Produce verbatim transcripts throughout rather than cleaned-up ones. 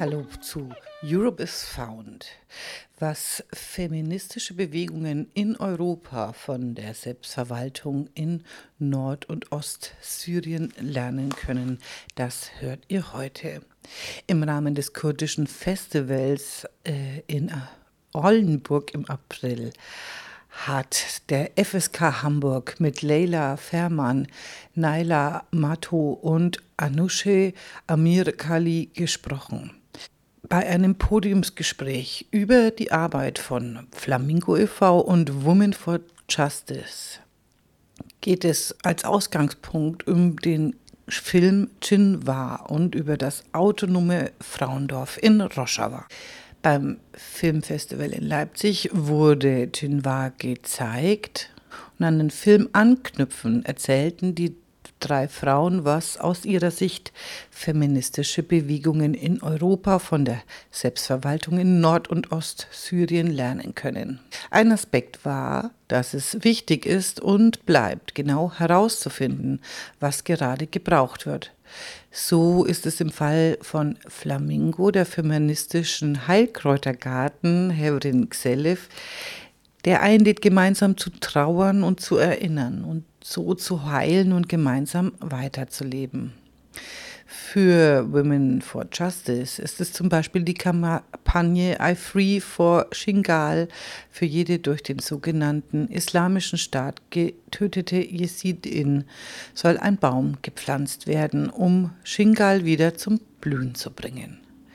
Hallo zu Europe is Found, was feministische Bewegungen in Europa von der Selbstverwaltung in Nord- und Ostsyrien lernen können. Das hört ihr heute. Im Rahmen des kurdischen Festivals äh, in Oldenburg im April hat der F S K Hamburg mit Leila Ferman, Naila Matto und Anousheh Amirkhali gesprochen. Bei einem Podiumsgespräch über die Arbeit von Flamingo e V und Women for Justice geht es als Ausgangspunkt um den Film Cinwa und über das autonome Frauendorf in Rojava. Beim Filmfestival in Leipzig wurde Cinwa gezeigt und an den Film anknüpfen erzählten die drei Frauen, was aus ihrer Sicht feministische Bewegungen in Europa von der Selbstverwaltung in Nord- und Ostsyrien lernen können. Ein Aspekt war, dass es wichtig ist und bleibt, genau herauszufinden, was gerade gebraucht wird. So ist es im Fall von Flamingo, der feministischen Heilkräutergarten Hevrin Xelev, der einlädt, gemeinsam zu trauern und zu erinnern und so zu heilen und gemeinsam weiterzuleben. Für Women for Justice ist es zum Beispiel die Kampagne I Free for Shingal, für jede durch den sogenannten Islamischen Staat getötete Jesidin soll ein Baum gepflanzt werden, um Shingal wieder zum Blühen zu bringen.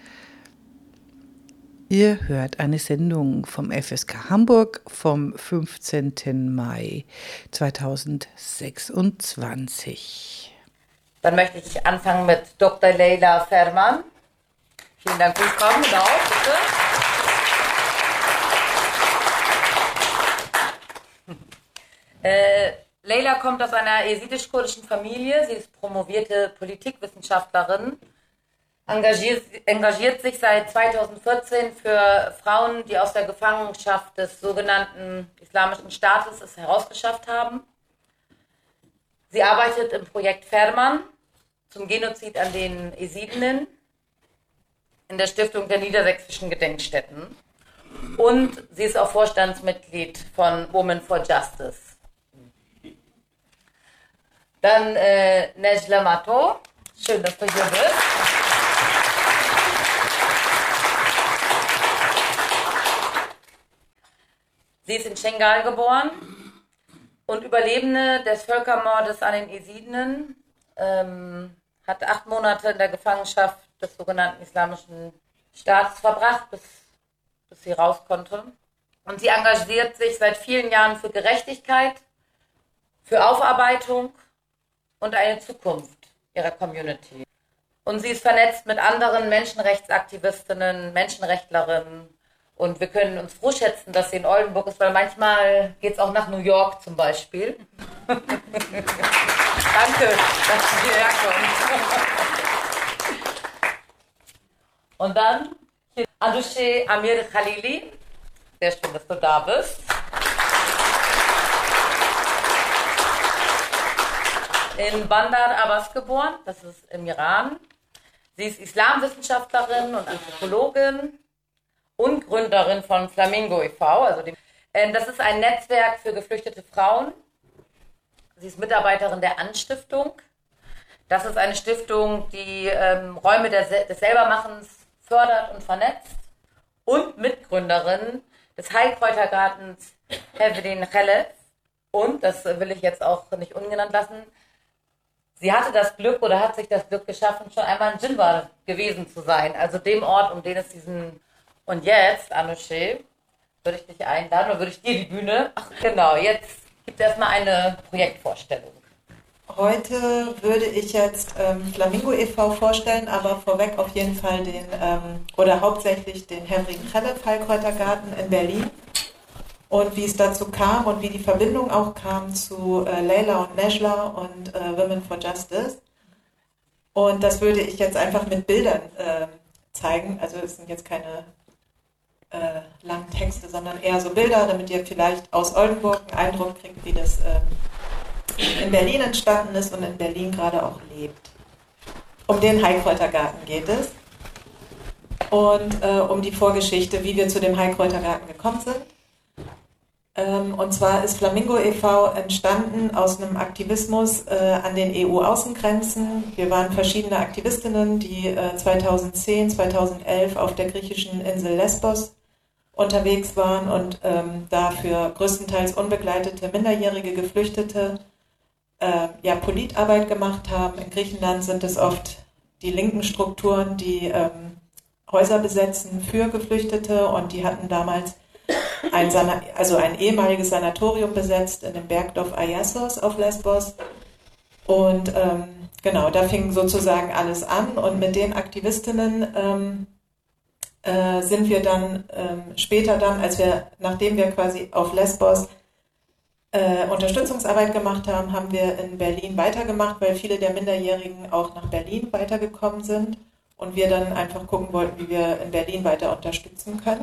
Ihr hört eine Sendung vom F S K Hamburg vom fünfzehnten Mai zweitausendsechsundzwanzig. Dann möchte ich anfangen mit Doktor Leila Ferman. Vielen Dank fürs Kommen. Genau, bitte. äh, Leila kommt aus einer jesidisch-kurdischen Familie. Sie ist promovierte Politikwissenschaftlerin. Engagiert, engagiert sich seit zweitausendvierzehn für Frauen, die aus der Gefangenschaft des sogenannten Islamischen Staates es herausgeschafft haben. Sie arbeitet im Projekt Ferman zum Genozid an den Jesidinnen in der Stiftung der Niedersächsischen Gedenkstätten. Und sie ist auch Vorstandsmitglied von Women for Justice. Dann äh, Naila Matto. Schön, dass du hier bist. Sie ist in Shingal geboren und Überlebende des Völkermordes an den Jesidinnen, ähm, hat acht Monate in der Gefangenschaft des sogenannten Islamischen Staates verbracht, bis, bis sie raus konnte. Und sie engagiert sich seit vielen Jahren für Gerechtigkeit, für Aufarbeitung und eine Zukunft ihrer Community. Und sie ist vernetzt mit anderen Menschenrechtsaktivistinnen, Menschenrechtlerinnen. Und wir können uns froh schätzen, dass sie in Oldenburg ist, weil manchmal geht es auch nach New York zum Beispiel. Danke, dass du hierher kommst. Und dann Anousheh Amirkhali. Sehr schön, dass du da bist. In Bandar Abbas geboren, das ist im Iran. Sie ist Islamwissenschaftlerin und Anthropologin und Gründerin von Flamingo e V. Also dem, äh, das ist ein Netzwerk für geflüchtete Frauen. Sie ist Mitarbeiterin der Anstiftung. Das ist eine Stiftung, die ähm, Räume der, des Selbermachens fördert und vernetzt. Und Mitgründerin des Heilkräutergartens Hevrin Xelev. Und, das will ich jetzt auch nicht ungenannt lassen, sie hatte das Glück oder hat sich das Glück geschaffen, schon einmal in Cinwa gewesen zu sein. Also dem Ort, um den es diesen... Und jetzt, Anousheh, würde ich dich einladen oder würde ich dir die Bühne... Ach genau, jetzt gibt es erstmal eine Projektvorstellung. Heute würde ich jetzt ähm, Flamingo e V vorstellen, aber vorweg auf jeden Fall den, ähm, oder hauptsächlich den Hevrin Xelev Heilkräutergarten in Berlin. Und wie es dazu kam und wie die Verbindung auch kam zu äh, Leila und Naila und äh, Women for Justice. Und das würde ich jetzt einfach mit Bildern äh, zeigen. Also es sind jetzt keine äh, langen Texte, sondern eher so Bilder, damit ihr vielleicht aus Oldenburg einen Eindruck kriegt, wie das ähm, in Berlin entstanden ist und in Berlin gerade auch lebt. Um den Heilkräutergarten geht es. und äh, um die Vorgeschichte, wie wir zu dem Heilkräutergarten gekommen sind. Ähm, und zwar ist Flamingo e V entstanden aus einem Aktivismus äh, an den E U-Außengrenzen. Wir waren verschiedene Aktivistinnen, die äh, zweitausendzehn, zweitausendelf auf der griechischen Insel Lesbos unterwegs waren und ähm, dafür größtenteils unbegleitete minderjährige Geflüchtete äh, ja, Politarbeit gemacht haben. In Griechenland sind es oft die linken Strukturen, die ähm, Häuser besetzen für Geflüchtete, und die hatten damals ein, Sana- also ein ehemaliges Sanatorium besetzt in dem Bergdorf Aiassos auf Lesbos. Und ähm, genau, da fing sozusagen alles an, und mit den Aktivistinnen ähm, äh, sind wir dann ähm, später dann, als wir, nachdem wir quasi auf Lesbos äh, Unterstützungsarbeit gemacht haben, haben wir in Berlin weitergemacht, weil viele der Minderjährigen auch nach Berlin weitergekommen sind und wir dann einfach gucken wollten, wie wir in Berlin weiter unterstützen können.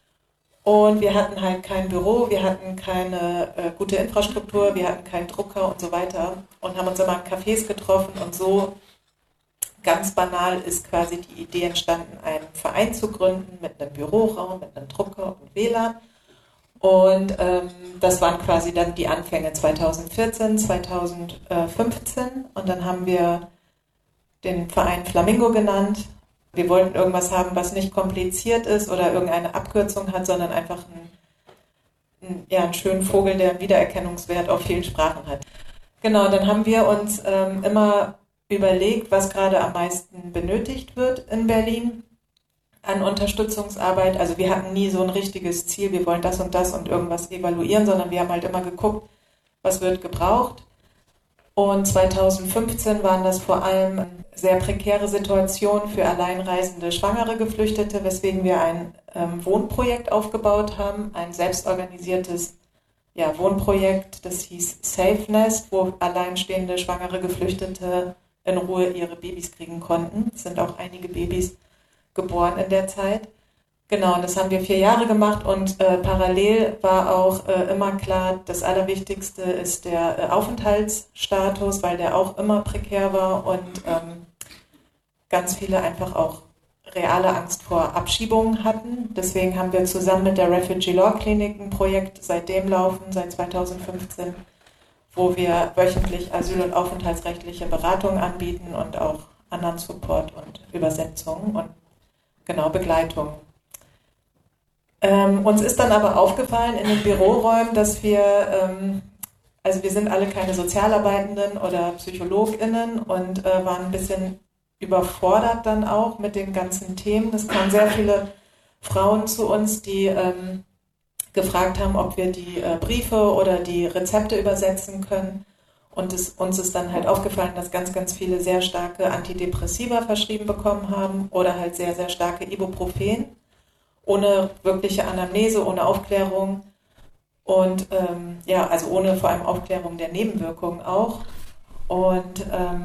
Und wir hatten halt kein Büro, wir hatten keine äh, gute Infrastruktur, wir hatten keinen Drucker und so weiter und haben uns immer in Cafés getroffen, und so ganz banal ist quasi die Idee entstanden, einen Verein zu gründen mit einem Büroraum, mit einem Drucker und W L A N. Und ähm, das waren quasi dann die Anfänge zweitausendvierzehn, zweitausendfünfzehn, und dann haben wir den Verein Flamingo genannt. Wir wollten irgendwas haben, was nicht kompliziert ist oder irgendeine Abkürzung hat, sondern einfach einen, einen, ja, einen schönen Vogel, der einen Wiedererkennungswert auf vielen Sprachen hat. Genau, dann haben wir uns ähm, immer überlegt, was gerade am meisten benötigt wird in Berlin an Unterstützungsarbeit. Also wir hatten nie so ein richtiges Ziel, wir wollen das und das und irgendwas evaluieren, sondern wir haben halt immer geguckt, was wird gebraucht. Und zweitausendfünfzehn waren das vor allem sehr prekäre Situationen für alleinreisende schwangere Geflüchtete, weswegen wir ein ähm, Wohnprojekt aufgebaut haben, ein selbstorganisiertes ja, Wohnprojekt, das hieß Safe Nest, wo alleinstehende schwangere Geflüchtete in Ruhe ihre Babys kriegen konnten. Es sind auch einige Babys geboren in der Zeit. Genau, und das haben wir vier Jahre gemacht, und äh, parallel war auch äh, immer klar, das Allerwichtigste ist der äh, Aufenthaltsstatus, weil der auch immer prekär war und ähm, ganz viele einfach auch reale Angst vor Abschiebungen hatten. Deswegen haben wir zusammen mit der Refugee Law Clinic ein Projekt seitdem laufen, seit zweitausendfünfzehn, wo wir wöchentlich asyl- und aufenthaltsrechtliche Beratungen anbieten und auch anderen Support und Übersetzungen und genau Begleitung. Ähm, uns ist dann aber aufgefallen in den Büroräumen, dass wir, ähm, also wir sind alle keine Sozialarbeitenden oder PsychologInnen und äh, waren ein bisschen überfordert dann auch mit den ganzen Themen. Es kamen sehr viele Frauen zu uns, die ähm, gefragt haben, ob wir die äh, Briefe oder die Rezepte übersetzen können. Und es, uns ist dann halt aufgefallen, dass ganz, ganz viele sehr starke Antidepressiva verschrieben bekommen haben oder halt sehr, sehr starke Ibuprofen, ohne wirkliche Anamnese, ohne Aufklärung und ähm, ja, also ohne vor allem Aufklärung der Nebenwirkungen auch. Und ähm,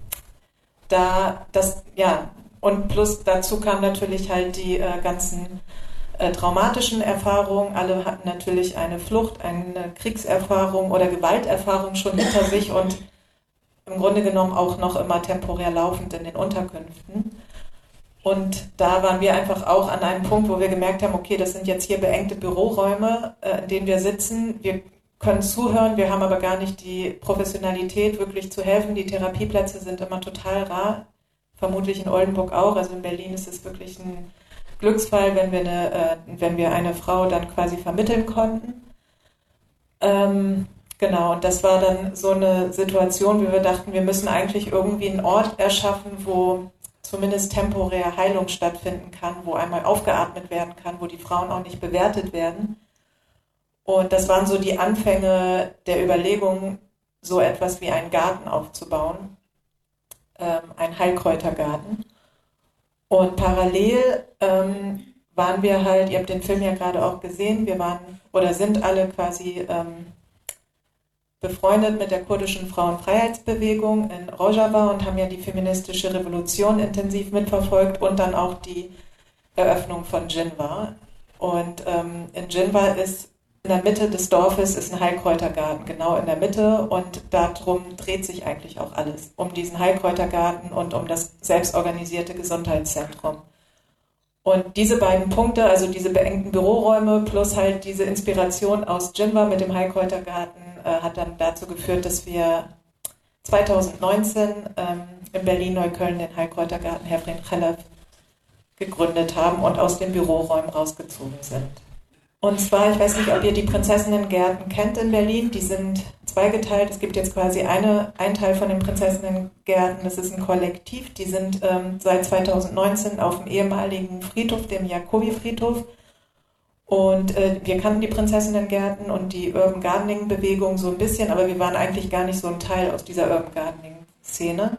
da das, ja, und plus dazu kamen natürlich halt die äh, ganzen äh, traumatischen Erfahrungen. Alle hatten natürlich eine Flucht, eine Kriegserfahrung oder Gewalterfahrung schon hinter sich und im Grunde genommen auch noch immer temporär laufend in den Unterkünften. Und da waren wir einfach auch an einem Punkt, wo wir gemerkt haben, okay, das sind jetzt hier beengte Büroräume, äh, in denen wir sitzen. Wir können zuhören, wir haben aber gar nicht die Professionalität, wirklich zu helfen. Die Therapieplätze sind immer total rar, vermutlich in Oldenburg auch. Also in Berlin ist es wirklich ein Glücksfall, wenn wir eine, äh, wenn wir eine Frau dann quasi vermitteln konnten. Ähm, genau, und das war dann so eine Situation, wie wir dachten, wir müssen eigentlich irgendwie einen Ort erschaffen, wo zumindest temporär Heilung stattfinden kann, wo einmal aufgeatmet werden kann, wo die Frauen auch nicht bewertet werden. Und das waren so die Anfänge der Überlegung, so etwas wie einen Garten aufzubauen, ähm, ein Heilkräutergarten. Und parallel ähm, waren wir halt, ihr habt den Film ja gerade auch gesehen, wir waren oder sind alle quasi ähm, befreundet mit der kurdischen Frauenfreiheitsbewegung in Rojava und haben ja die feministische Revolution intensiv mitverfolgt und dann auch die Eröffnung von Jinwa. Und ähm, in Jinwa ist in der Mitte des Dorfes ist ein Heilkräutergarten, genau in der Mitte, und darum dreht sich eigentlich auch alles, um diesen Heilkräutergarten und um das selbstorganisierte Gesundheitszentrum. Und diese beiden Punkte, also diese beengten Büroräume plus halt diese Inspiration aus Jinwa mit dem Heilkräutergarten, äh, hat dann dazu geführt, dass wir zweitausendneunzehn ähm, in Berlin-Neukölln den Heilkräutergarten Hevrin Chelef gegründet haben und aus den Büroräumen rausgezogen sind. Und zwar, ich weiß nicht, ob ihr die Prinzessinnengärten kennt in Berlin, die sind zweigeteilt. Es gibt jetzt quasi eine, ein Teil von den Prinzessinnengärten, das ist ein Kollektiv, die sind ähm, seit zweitausendneunzehn auf dem ehemaligen Friedhof, dem Jacobi-Friedhof. Und äh, wir kannten die Prinzessinnengärten und die Urban Gardening-Bewegung so ein bisschen, aber wir waren eigentlich gar nicht so ein Teil aus dieser Urban Gardening-Szene.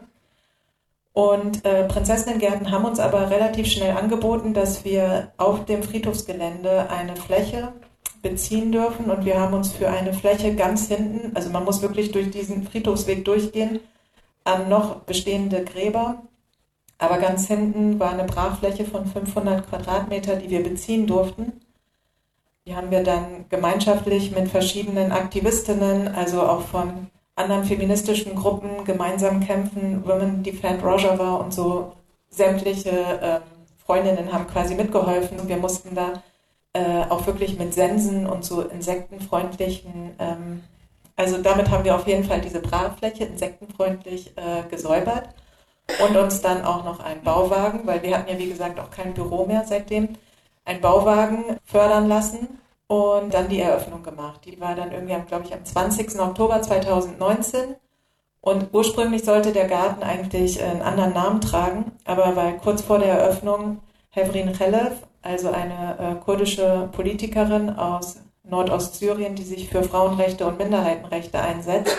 Und äh, Prinzessinnengärten haben uns aber relativ schnell angeboten, dass wir auf dem Friedhofsgelände eine Fläche beziehen dürfen. Und wir haben uns für eine Fläche ganz hinten, also man muss wirklich durch diesen Friedhofsweg durchgehen, an noch bestehende Gräber. Aber ganz hinten war eine Brachfläche von fünfhundert Quadratmeter, die wir beziehen durften. Die haben wir dann gemeinschaftlich mit verschiedenen Aktivistinnen, also auch von anderen feministischen Gruppen gemeinsam kämpfen, Women Defend Rojava und so sämtliche ähm, Freundinnen haben quasi mitgeholfen. Wir mussten da äh, auch wirklich mit Sensen und so insektenfreundlichen, ähm, also damit haben wir auf jeden Fall diese Brachfläche insektenfreundlich äh, gesäubert und uns dann auch noch einen Bauwagen, weil wir hatten ja wie gesagt auch kein Büro mehr seitdem, einen Bauwagen fördern lassen. Und dann die Eröffnung gemacht. Die war dann irgendwie, glaube ich, am zwanzigsten Oktober zweitausendneunzehn. Und ursprünglich sollte der Garten eigentlich einen anderen Namen tragen. Aber weil kurz vor der Eröffnung Hevrin Chelef, also eine äh, kurdische Politikerin aus Nordostsyrien, die sich für Frauenrechte und Minderheitenrechte einsetzt,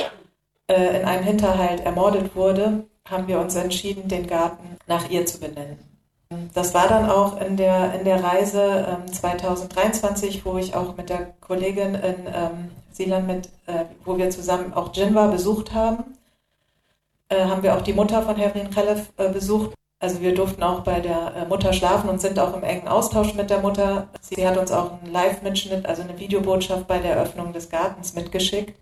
äh, in einem Hinterhalt ermordet wurde, haben wir uns entschieden, den Garten nach ihr zu benennen. Das war dann auch in der, in der Reise ähm, zweitausenddreiundzwanzig, wo ich auch mit der Kollegin in ähm, Seeland, mit, äh, wo wir zusammen auch Jinwa besucht haben, äh, haben wir auch die Mutter von Hevrin Chelef äh, besucht. Also wir durften auch bei der äh, Mutter schlafen und sind auch im engen Austausch mit der Mutter. Sie hat uns auch einen Live-Mitschnitt, also eine Videobotschaft bei der Eröffnung des Gartens mitgeschickt.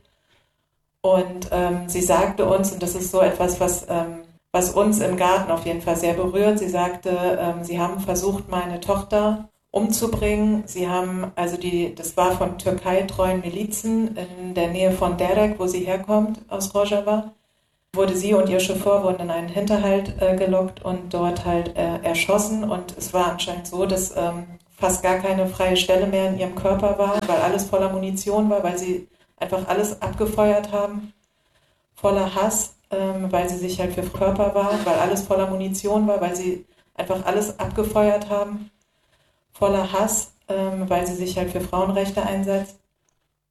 Und ähm, sie sagte uns, und das ist so etwas, was... Ähm, was uns im Garten auf jeden Fall sehr berührt. Sie sagte, ähm, sie haben versucht, meine Tochter umzubringen. Sie haben, also die, das war von türkeitreuen Milizen in der Nähe von Derek, wo sie herkommt, aus Rojava. Wurde sie und ihr Chauffeur wurden in einen Hinterhalt äh, gelockt und dort halt äh, erschossen. Und es war anscheinend so, dass ähm, fast gar keine freie Stelle mehr in ihrem Körper war, weil alles voller Munition war, weil sie einfach alles abgefeuert haben, voller Hass. Weil sie sich halt für Körper waren, weil alles voller Munition war, weil sie einfach alles abgefeuert haben, voller Hass, weil sie sich halt für Frauenrechte einsetzt.